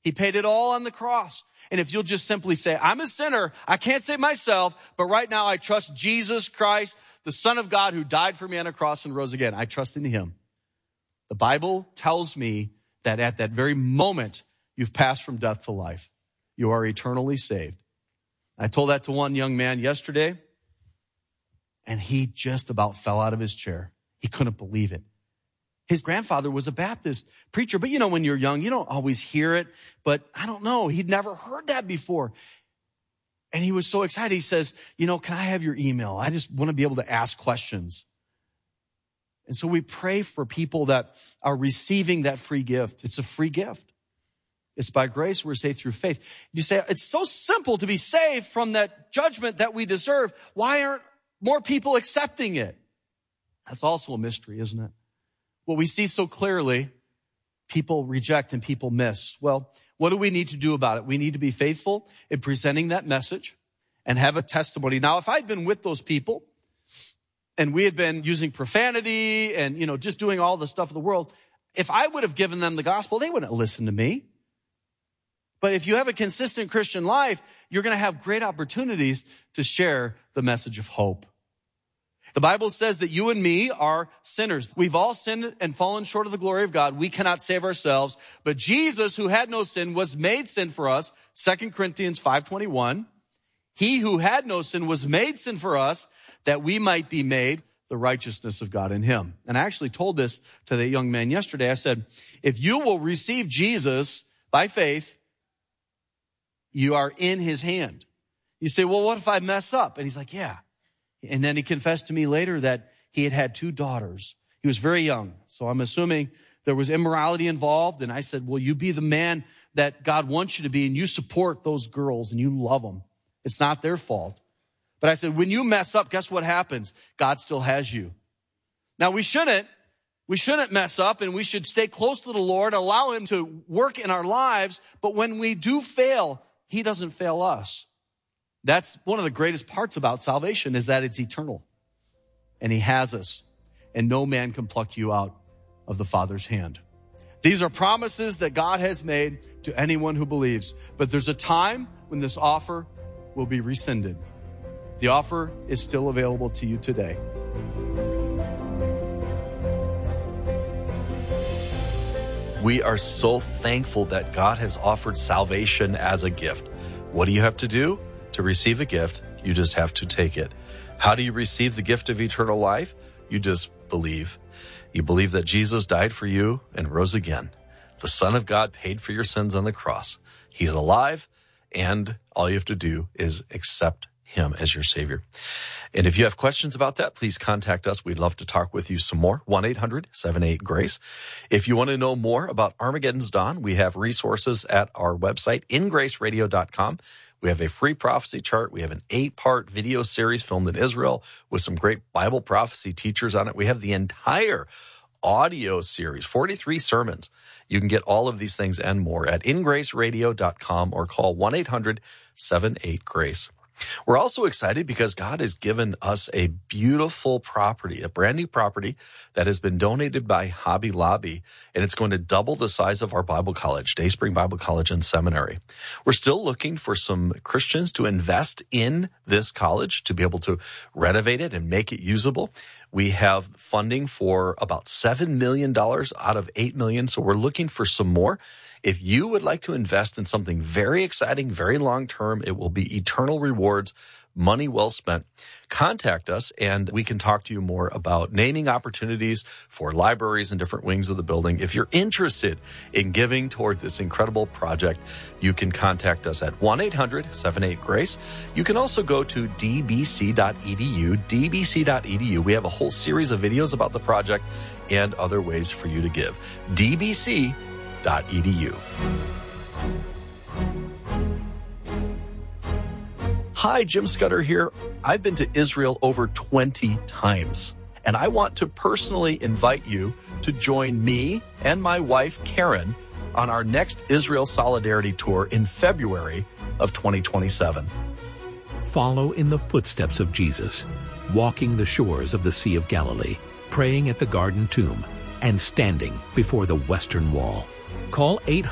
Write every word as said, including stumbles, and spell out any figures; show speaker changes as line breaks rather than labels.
He paid it all on the cross. And if you'll just simply say, I'm a sinner, I can't save myself, but right now I trust Jesus Christ, the Son of God who died for me on a cross and rose again. I trust in him. The Bible tells me that at that very moment, you've passed from death to life. You are eternally saved. I told that to one young man yesterday, and he just about fell out of his chair. He couldn't believe it. His grandfather was a Baptist preacher, but you know, when you're young, you don't always hear it, but I don't know. He'd never heard that before. And he was so excited. He says, you know, can I have your email? I just want to be able to ask questions. And so we pray for people that are receiving that free gift. It's a free gift. It's by grace. We're saved through faith. You say, it's so simple to be saved from that judgment that we deserve. Why aren't more people accepting it? That's also a mystery, isn't it? What we see so clearly, people reject and people miss. Well, what do we need to do about it? We need to be faithful in presenting that message and have a testimony. Now, if I'd been with those people and we had been using profanity and, you know, just doing all the stuff of the world, if I would have given them the gospel, they wouldn't listen to me. But if you have a consistent Christian life, you're going to have great opportunities to share the message of hope. The Bible says that you and me are sinners. We've all sinned and fallen short of the glory of God. We cannot save ourselves. But Jesus, who had no sin, was made sin for us. Second Corinthians five twenty-one. He who had no sin was made sin for us, that we might be made the righteousness of God in him. And I actually told this to that young man yesterday. I said, if you will receive Jesus by faith, you are in his hand. You say, well, what if I mess up? And he's like, yeah. And then he confessed to me later that he had had two daughters. He was very young. So I'm assuming there was immorality involved. And I said, will you be the man that God wants you to be? And you support those girls and you love them. It's not their fault. But I said, when you mess up, guess what happens? God still has you. Now we shouldn't, we shouldn't mess up, and we should stay close to the Lord, allow him to work in our lives. But when we do fail, he doesn't fail us. That's one of the greatest parts about salvation, is that it's eternal. And he has us. And no man can pluck you out of the Father's hand. These are promises that God has made to anyone who believes. But there's a time when this offer will be rescinded. The offer is still available to you today.
We are so thankful that God has offered salvation as a gift. What do you have to do? To receive a gift, you just have to take it. How do you receive the gift of eternal life? You just believe. You believe that Jesus died for you and rose again. The Son of God paid for your sins on the cross. He's alive, and all you have to do is accept him as your Savior. And if you have questions about that, please contact us. We'd love to talk with you some more. one eight hundred seven eight GRACE. If you want to know more about Armageddon's Dawn, we have resources at our website, in grace radio dot com. We have a free prophecy chart. We have an eight-part video series filmed in Israel with some great Bible prophecy teachers on it. We have the entire audio series, forty-three sermons. You can get all of these things and more at in grace radio dot com or call one eight hundred seven eight GRACE. We're also excited because God has given us a beautiful property, a brand new property that has been donated by Hobby Lobby, and it's going to double the size of our Bible college, Dayspring Bible College and Seminary. We're still looking for some Christians to invest in this college to be able to renovate it and make it usable. We have funding for about seven million dollars out of eight million dollars, so we're looking for some more. If you would like to invest in something very exciting, very long-term, it will be eternal rewards, money well spent, contact us and we can talk to you more about naming opportunities for libraries and different wings of the building. If you're interested in giving toward this incredible project, you can contact us at one eight hundred seven eight GRACE. You can also go to d b c dot e d u, d b c dot e d u. We have a whole series of videos about the project and other ways for you to give. d b c dot e d u. Hi, Jim Scudder here. I've been to Israel over twenty times, and I want to personally invite you to join me and my wife, Karen, on our next Israel Solidarity Tour in February of twenty twenty-seven.
Follow in the footsteps of Jesus, walking the shores of the Sea of Galilee, praying at the Garden Tomb, and standing before the Western Wall. Call eight